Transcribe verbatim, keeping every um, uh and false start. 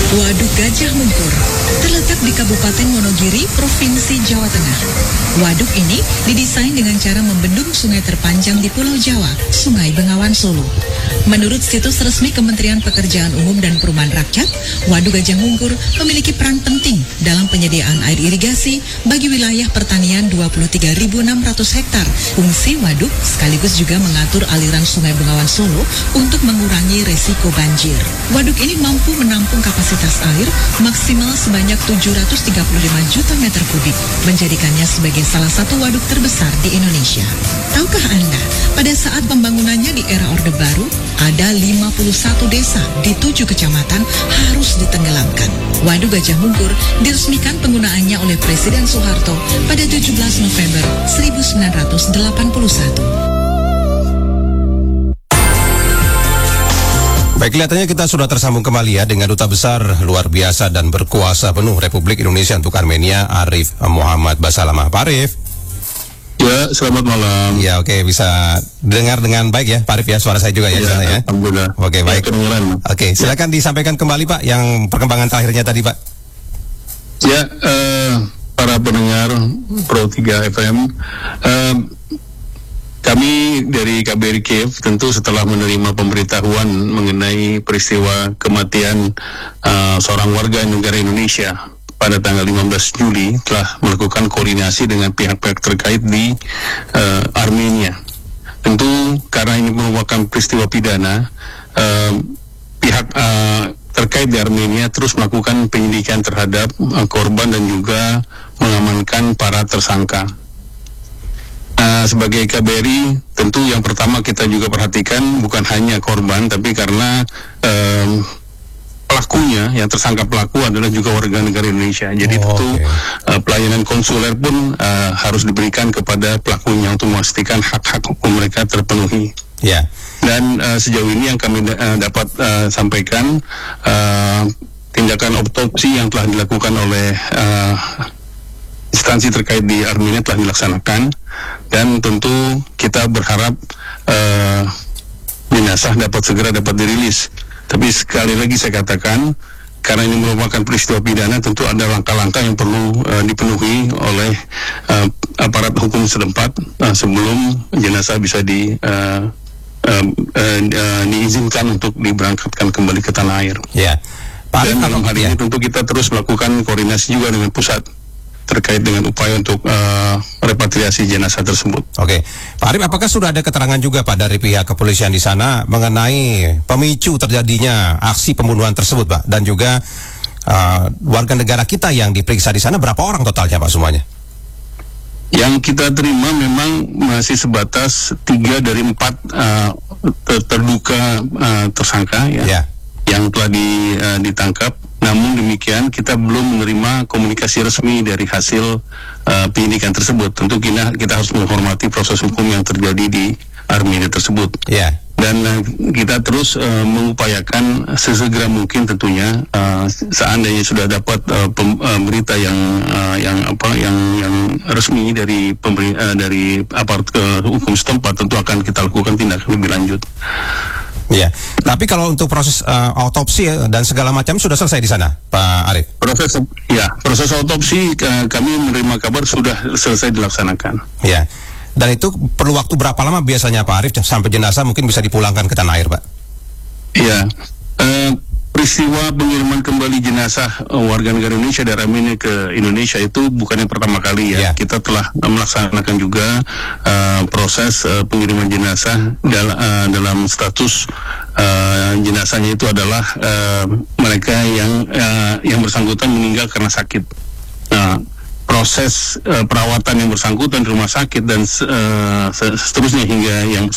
Waduk Gajah Mungkur terletak di Kabupaten Wonogiri, Provinsi Jawa Tengah. Waduk ini didesain dengan cara membendung sungai terpanjang di Pulau Jawa, Sungai Bengawan Solo. Menurut situs resmi Kementerian Pekerjaan Umum dan Perumahan Rakyat, Waduk Gajah Mungkur memiliki peran penting dalam penyediaan air irigasi bagi wilayah pertanian dua puluh tiga ribu enam ratus hektar. Fungsi waduk sekaligus juga mengatur aliran Sungai Bengawan Solo untuk mengurangi resiko banjir. Waduk ini mampu menampung kapasitas air maksimal sebanyak tujuh ratus tiga puluh lima juta meter kubik, menjadikannya sebagai salah satu waduk terbesar di Indonesia. Tahukah Anda, pada saat pembangunannya di era Orde Baru, ada lima puluh satu desa di tujuh kecamatan harus ditenggelamkan. Waduk Gajah Mungkur diresmikan penggunaannya oleh Presiden Soeharto pada tujuh belas November seribu sembilan ratus delapan puluh satu. Baik, kelihatannya kita sudah tersambung kembali ya dengan Duta Besar luar biasa dan berkuasa penuh Republik Indonesia untuk Armenia, Arif Muhammad Basalamah. Pak Arif. Ya, selamat malam. Ya, oke, bisa dengar dengan baik ya, Pak Arif ya, suara saya juga ya, ya di sana ya. Alhamdulillah. Oke, baik. Ya, oke, silakan ya. Disampaikan kembali Pak yang perkembangan terakhirnya tadi Pak. Ya, uh, para pendengar Pro tiga F M, uh, kami dari K B R I Kiev tentu setelah menerima pemberitahuan mengenai peristiwa kematian uh, seorang warga negara Indonesia pada tanggal lima belas Juli telah melakukan koordinasi dengan pihak-pihak terkait di uh, Armenia. Tentu karena ini merupakan peristiwa pidana, uh, pihak uh, terkait di Armenia terus melakukan penyidikan terhadap uh, korban dan juga mengamankan para tersangka. Uh, sebagai K B R I, tentu yang pertama kita juga perhatikan bukan hanya korban, tapi karena um, pelakunya, yang tersangka pelaku adalah juga warga negara Indonesia. Jadi oh, tentu okay. uh, pelayanan konsuler pun uh, harus diberikan kepada pelakunya untuk memastikan hak-hak hukum mereka terpenuhi. Yeah. Dan uh, sejauh ini yang kami uh, dapat uh, sampaikan, uh, tindakan otopsi yang telah dilakukan oleh uh, instansi terkait di Armenia telah dilaksanakan, dan tentu kita berharap uh, jenazah dapat segera dapat dirilis. Tapi sekali lagi saya katakan, karena ini merupakan peristiwa pidana, tentu ada langkah-langkah yang perlu uh, dipenuhi oleh uh, aparat hukum setempat uh, sebelum jenazah bisa di uh, uh, uh, uh, diizinkan untuk diberangkatkan kembali ke tanah air. Ya. Pak, dan dalam hal ini tentu kita terus melakukan koordinasi juga dengan pusat terkait dengan upaya untuk uh, repatriasi jenazah tersebut. Oke, Pak Arif, apakah sudah ada keterangan juga Pak dari pihak kepolisian di sana mengenai pemicu terjadinya aksi pembunuhan tersebut, Pak? Dan juga uh, warga negara kita yang diperiksa di sana, berapa orang totalnya Pak semuanya? Yang kita terima memang masih sebatas tiga dari empat uh, ter terduga uh, tersangka ya, yeah. yang telah di, uh, ditangkap. Namun demikian kita belum menerima komunikasi resmi dari hasil uh, penyidikan tersebut. Tentu kita, kita harus menghormati proses hukum yang terjadi di Armenia tersebut. Yeah. Dan uh, kita terus uh, mengupayakan sesegera mungkin tentunya uh, seandainya sudah dapat uh, pem, uh, berita yang uh, yang apa yang yang resmi dari pemberi, uh, dari aparat uh, hukum setempat, tentu akan kita lakukan tindakan lebih lanjut. Ya, tapi kalau untuk proses uh, otopsi dan segala macam sudah selesai di sana, Pak Arif? Proses, ya, proses otopsi uh, kami menerima kabar sudah selesai dilaksanakan. Ya, dan itu perlu waktu berapa lama biasanya Pak Arif sampai jenazah mungkin bisa dipulangkan ke tanah air, Pak? Ya, uh, peristiwa pengiriman kembali jenazah uh, warga negara Indonesia dari Armenia ke Indonesia itu bukan yang pertama kali ya. Yeah. Kita telah uh, melaksanakan juga uh, proses uh, pengiriman jenazah dal uh, dalam status uh, jenazahnya itu adalah uh, mereka yang uh, yang bersangkutan meninggal karena sakit. Nah, proses uh, perawatan yang bersangkutan di rumah sakit dan uh, seterusnya hingga yang